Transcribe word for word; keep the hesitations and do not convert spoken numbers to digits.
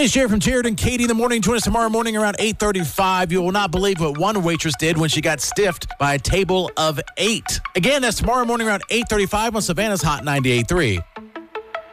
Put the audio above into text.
Hey, it's Jerry from Jared and Katie in the morning. Join us tomorrow morning around eight thirty-five. You will not believe what one waitress did when she got stiffed by a table of eight. Again, that's tomorrow morning around eight thirty-five on Savannah's Hot ninety-eight point three.